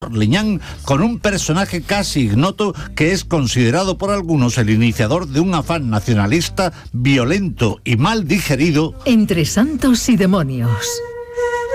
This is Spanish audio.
Liñán con un personaje casi ignoto que es considerado por algunos el iniciador de un afán nacionalista violento y mal digerido. Entre santos y demonios.